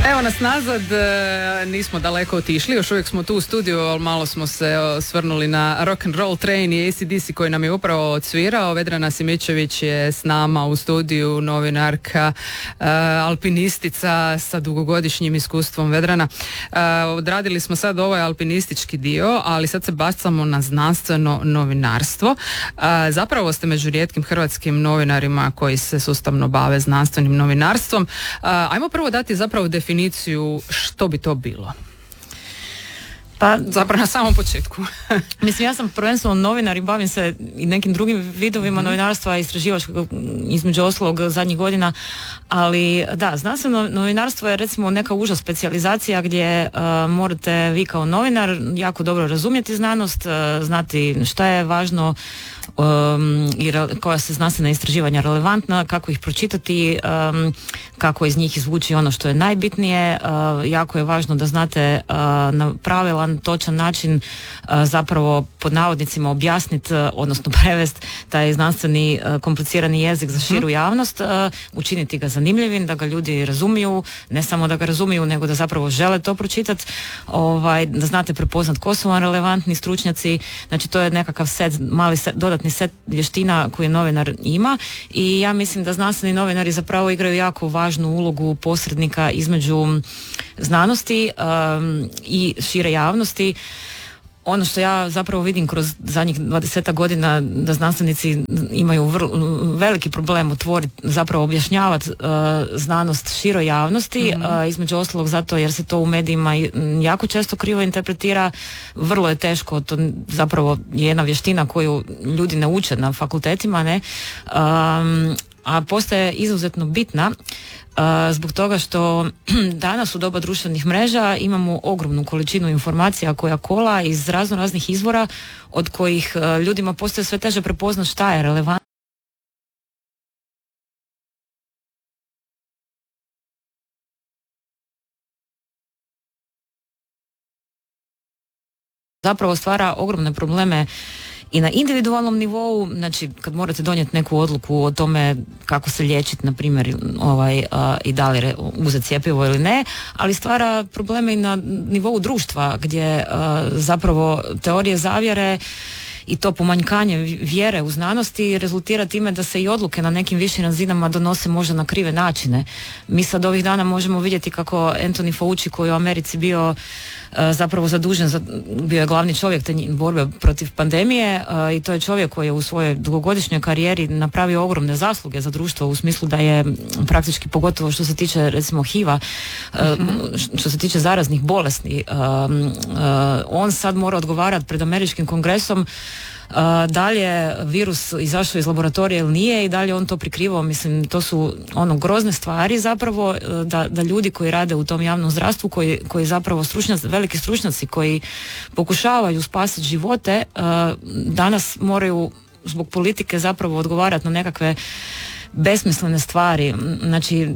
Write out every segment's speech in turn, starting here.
Evo nas nazad, nismo daleko otišli, još uvijek smo tu u studiju, ali malo smo se osvrnuli na rock and roll train i AC/DC koji nam je upravo odsvirao. Vedrana Simičević je s nama u studiju, novinarka, alpinistica sa dugogodišnjim iskustvom. Vedrana, odradili smo sad ovaj alpinistički dio, ali sad se bacamo na znanstveno novinarstvo. Zapravo ste među rijetkim hrvatskim novinarima koji se sustavno bave znanstvenim novinarstvom. Ajmo prvo dati zapravo definiciju što bi to bilo. Pa zapravo na samom početku. Mislim, ja sam prvenstveno novinar i bavim se i nekim drugim vidovima novinarstva, istraživačkog između ostalog zadnjih godina, ali da, znanstveno novinarstvo je recimo neka uža specijalizacija gdje morate vi kao novinar jako dobro razumjeti znanost, znati šta je važno i koja se znanstvena istraživanja relevantna, kako ih pročitati, kako iz njih izvući ono što je najbitnije. Jako je važno da znate na pravilan, točan način zapravo pod navodnicima objasniti, odnosno prevesti taj znanstveni komplicirani jezik za širu javnost, učiniti ga zanimljivim, da ga ljudi razumiju, ne samo da ga razumiju, nego da zapravo žele to pročitati, da znate prepoznat ko su vam relevantni stručnjaci. Znači to je nekakav dodatni set vještina koje novinar ima i ja mislim da znanstveni novinari zapravo igraju jako važnu ulogu posrednika između znanosti i šire javnosti. Ono što ja zapravo vidim kroz zadnjih 20 godina da znanstvenici imaju veliki problem zapravo objašnjavati znanost široj javnosti, između ostalog zato jer se to u medijima jako često krivo interpretira, vrlo je teško, to zapravo je jedna vještina koju ljudi ne uče na fakultetima, ne? A postaje izuzetno bitna zbog toga što danas u doba društvenih mreža imamo ogromnu količinu informacija koja kola iz raznih izvora od kojih ljudima postaje sve teže prepoznati šta je relevantno. Zapravo stvara ogromne probleme i na individualnom nivou, znači kad morate donijeti neku odluku o tome kako se liječiti, na primjer, i da li uzeti cjepivo ili ne, ali stvara probleme i na nivou društva gdje zapravo teorije zavjere i to pomanjkanje vjere u znanosti rezultira time da se i odluke na nekim višim razinama donose možda na krive načine. Mi sad ovih dana možemo vidjeti kako Anthony Fauci, koji je u Americi bio zapravo zadužen, bio je glavni čovjek te borbe protiv pandemije i to je čovjek koji je u svojoj dugogodišnjoj karijeri napravio ogromne zasluge za društvo u smislu da je praktički, pogotovo što se tiče recimo HIV-a, što se tiče zaraznih bolesti, on sad mora odgovarati pred američkim kongresom da li je virus izašao iz laboratorija ili nije i da li je on to prikrivao. Mislim, to su grozne stvari zapravo da ljudi koji rade u tom javnom zdravstvu, koji zapravo veliki stručnjaci koji pokušavaju spasiti živote, danas moraju zbog politike zapravo odgovarati na nekakve besmislene stvari. Znači,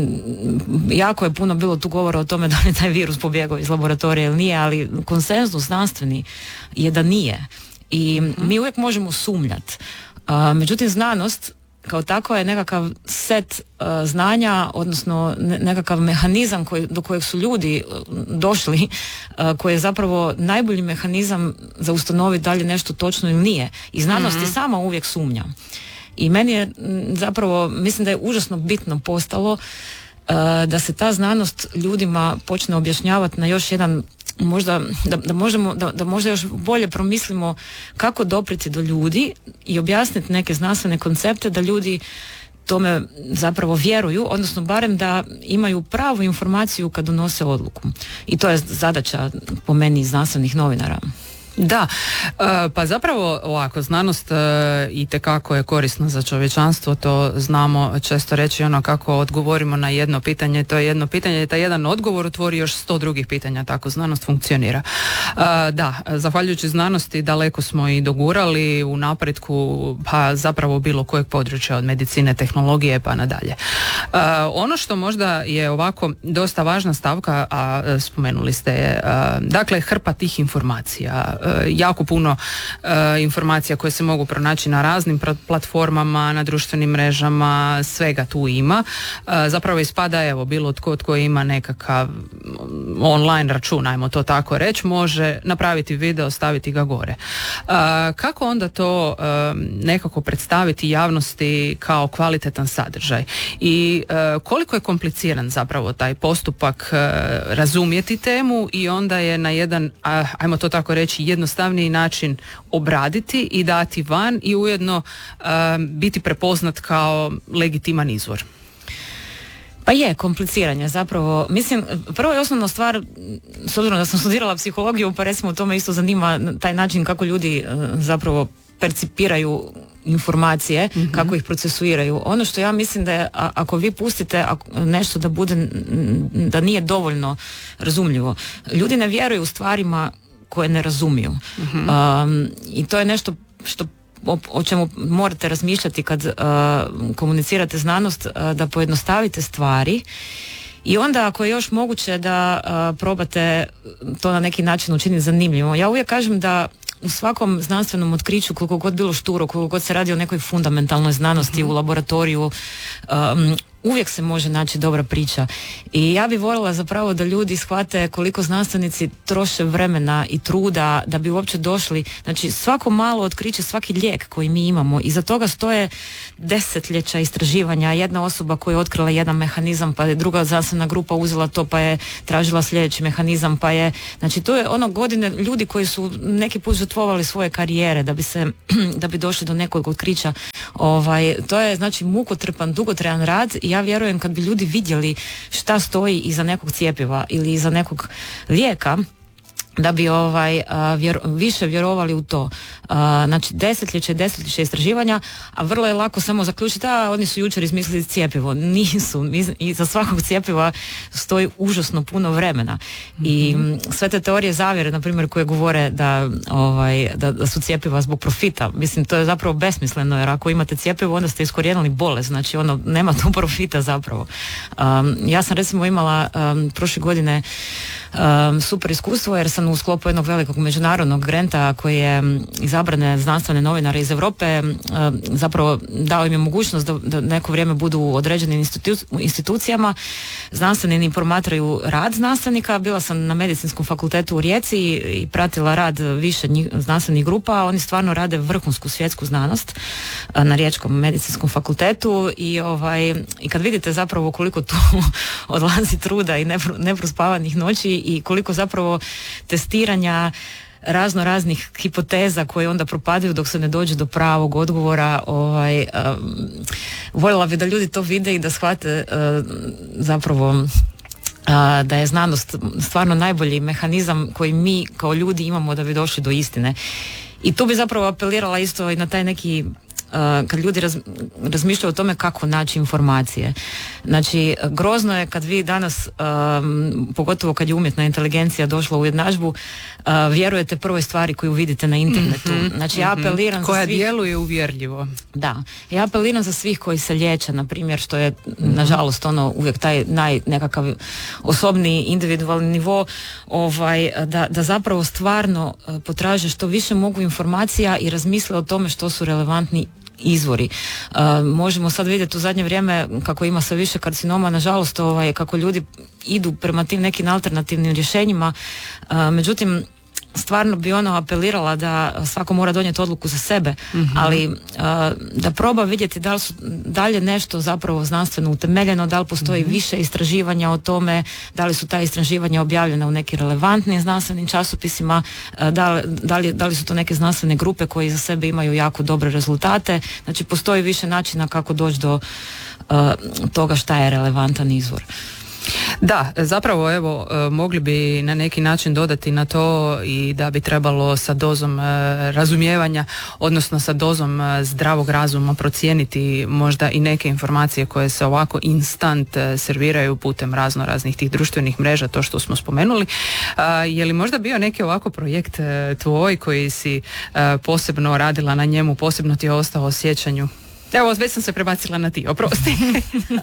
jako je puno bilo tu govora o tome da li je taj virus pobjegao iz laboratorija ili nije, ali konsenzus znanstveni je da nije. I mi uvijek možemo sumnjati. Međutim, znanost kao tako je nekakav set znanja, odnosno nekakav mehanizam do kojeg su ljudi došli, koji je zapravo najbolji mehanizam za ustanoviti da li je nešto točno ili nije. I znanost je sama uvijek sumnja. I meni je zapravo, mislim da je užasno bitno postalo da se ta znanost ljudima počne objašnjavati na još jedan, možda da možda još bolje promislimo kako doprijeti do ljudi i objasniti neke znanstvene koncepte da ljudi tome zapravo vjeruju, odnosno barem da imaju pravu informaciju kad donose odluku. I to je zadaća po meni znanstvenih novinara. Da, pa zapravo ovako, znanost itekako je korisna za čovječanstvo, to znamo često reći, kako odgovorimo na jedno pitanje, to je jedno pitanje, taj jedan odgovor otvori još 100 drugih pitanja, tako znanost funkcionira. Da, zahvaljujući znanosti daleko smo i dogurali u napretku, pa zapravo bilo kojeg područja od medicine, tehnologije pa nadalje. Ono što možda je ovako dosta važna stavka, a spomenuli ste je, dakle hrpa tih informacija. jako puno informacija koje se mogu pronaći na raznim platformama, na društvenim mrežama, svega tu ima. Zapravo ispada, evo, bilo tko ima nekakav online račun, ajmo to tako reći, može napraviti video, staviti ga gore. Kako onda to nekako predstaviti javnosti kao kvalitetan sadržaj? I koliko je kompliciran zapravo taj postupak razumjeti temu i onda je na jedan, ajmo to tako reći, jednostavniji način obraditi i dati van i ujedno biti prepoznat kao legitiman izvor? Pa je, kompliciranje zapravo. Mislim, prvo i osnovna stvar, s obzirom da sam studirala psihologiju, pa recimo to me isto zanima taj način kako ljudi zapravo percipiraju informacije, kako ih procesuiraju. Ono što ja mislim da je, ako vi pustite nešto da bude, da nije dovoljno razumljivo, ljudi ne vjeruju u stvarima koje ne razumiju. I to je nešto što o čemu morate razmišljati kad komunicirate znanost, da pojednostavite stvari i onda ako je još moguće da probate to na neki način učiniti zanimljivo. Ja uvijek kažem da u svakom znanstvenom otkriću, koliko god bilo šturo, koliko god se radi o nekoj fundamentalnoj znanosti u laboratoriju, uvijek se može naći dobra priča. I ja bih voljela zapravo da ljudi shvate koliko znanstvenici troše vremena i truda da bi uopće došli. Znači, svako malo otkriće, svaki lijek koji mi imamo, iza toga stoje desetljeća istraživanja. Jedna osoba koja je otkrila jedan mehanizam, pa je druga znanstvena grupa uzela to, pa je tražila sljedeći mehanizam, pa je... Znači, to je ono godine ljudi koji su neki put žrtvovali svoje karijere da bi došli do nekog otkrića. To je, znači, mukotrpan, dugotrajan rad. Ja vjerujem kad bi ljudi vidjeli šta stoji iza nekog cjepiva ili iza nekog lijeka, da bi više vjerovali u to. Znači, desetljeće istraživanja, a vrlo je lako samo zaključiti, oni su jučer izmislili cjepivo. Nisu. Iza svakog cjepiva stoji užasno puno vremena. I sve te teorije zavjere, na primjer, koje govore da su cjepiva zbog profita, mislim, to je zapravo besmisleno, jer ako imate cjepivo, onda ste iskorijenili bolest. Znači, nema tu profita zapravo. Ja sam recimo imala prošle godine super iskustvo, jer sam u sklopu jednog velikog međunarodnog granta koji je izabrane znanstvene novinare iz Europe zapravo dao im je mogućnost da neko vrijeme budu u određenim institucijama. Znanstveni promatraju rad znanstvenika. Bila sam na Medicinskom fakultetu u Rijeci i pratila rad više znanstvenih grupa. Oni stvarno rade vrhunsku svjetsku znanost na Riječkom medicinskom fakultetu i kad vidite zapravo koliko tu odlazi truda i neprospavanih noći i koliko zapravo testiranja razno raznih hipoteza koje onda propadaju dok se ne dođe do pravog odgovora. Voljela bi da ljudi to vide i da shvate zapravo da je znanost stvarno najbolji mehanizam koji mi kao ljudi imamo da bi došli do istine. I tu bi zapravo apelirala isto i na taj neki kad ljudi razmišljaju o tome kako naći informacije. Znači, grozno je kad vi danas, pogotovo kad je umjetna inteligencija došla u jednadžbu, vjerujete prvoj stvari koju vidite na internetu. Znači, ja apeliram koja za svih... djeluje uvjerljivo. Da. Ja apeliram za svih koji se liječe, na primjer, što je, nažalost, uvijek taj nekakav osobni, individualni nivo, da zapravo stvarno potraže što više mogu informacija i razmisle o tome što su relevantni izvori. Možemo sad vidjeti u zadnje vrijeme kako ima sve više karcinoma, nažalost, kako ljudi idu prema tim nekim alternativnim rješenjima. Međutim, stvarno bi apelirala da svako mora donijeti odluku za sebe, ali da proba vidjeti da li je nešto zapravo znanstveno utemeljeno, da li postoji više istraživanja o tome, da li su ta istraživanja objavljena u nekim relevantnim znanstvenim časopisima, da li su to neke znanstvene grupe koje za sebe imaju jako dobre rezultate. Znači, postoji više načina kako doći do toga šta je relevantan izvor. Da, zapravo evo mogli bi na neki način dodati na to i da bi trebalo sa dozom razumijevanja, odnosno sa dozom zdravog razuma procijeniti možda i neke informacije koje se ovako instant serviraju putem raznih tih društvenih mreža, to što smo spomenuli. Je li možda bio neki ovako projekt tvoj koji si posebno radila na njemu, posebno ti je ostao u sjećanju? Evo, već sam se prebacila na ti, oprosti.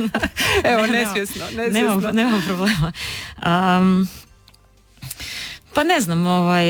Evo, nesvjesno. Nema problema. Pa ne znam,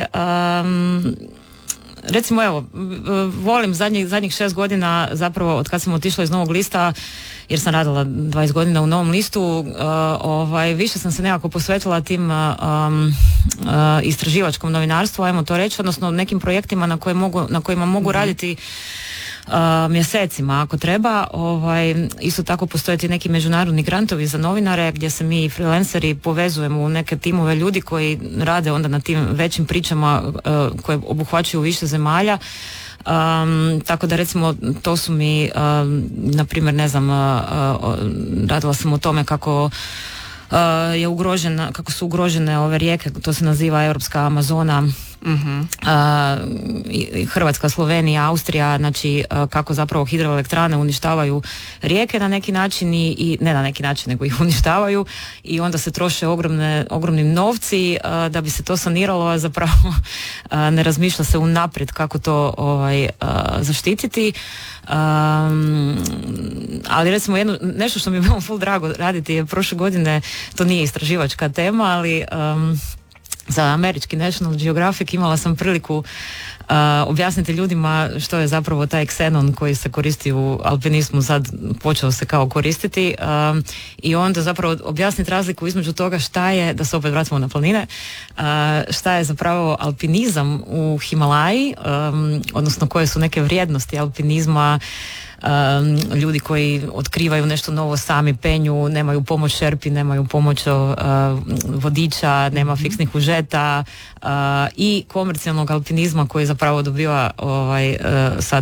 recimo evo, volim zadnjih 6 godina zapravo od kad sam otišla iz Novog lista, jer sam radila 20 godina u Novom listu, više sam se nekako posvetila tim istraživačkom novinarstvu, ajmo to reći, odnosno nekim projektima na kojima mogu raditi mjesecima ako treba. Isto tako postoje ti neki međunarodni grantovi za novinare gdje se mi freelanceri povezujemo u neke timove ljudi koji rade onda na tim većim pričama koje obuhvaćaju više zemalja. Tako da recimo to su mi na primjer, ne znam, radila sam o tome kako kako su ugrožene ove rijeke, to se naziva Europska Amazona, Hrvatska, Slovenija, Austrija, znači kako zapravo hidroelektrane uništavaju rijeke na neki način i ne na neki način, nego ih uništavaju i onda se troše ogromni novci da bi se to saniralo, a zapravo ne razmišlja se unaprijed kako to zaštititi. Ali recimo nešto što mi je bilo full drago raditi je prošle godine, to nije istraživačka tema, ali za američki National Geographic imala sam priliku objasniti ljudima što je zapravo taj ksenon koji se koristi u alpinizmu, sad počeo se kao koristiti, i onda zapravo objasniti razliku između toga šta je, da se opet vratimo na planine, šta je zapravo alpinizam u Himalaji, odnosno koje su neke vrijednosti alpinizma, ljudi koji otkrivaju nešto novo, sami penju, nemaju pomoć šerpi, nemaju pomoć vodiča, nema fiksnih užeta, i komercijalnog alpinizma koji zapravo dobiva sad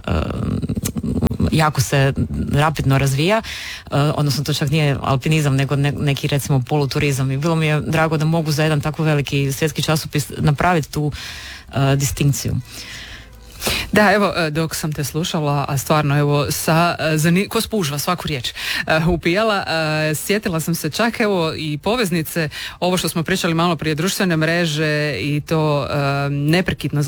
jako se rapidno razvija, odnosno to čak nije alpinizam nego neki recimo poluturizam, i bilo mi je drago da mogu za jedan tako veliki svjetski časopis napraviti tu distinkciju. Da, evo, dok sam te slušala, a stvarno, evo, ko spužva svaku riječ upijala, sjetila sam se čak, evo, i poveznice, ovo što smo pričali malo prije, društvene mreže i to neprekidno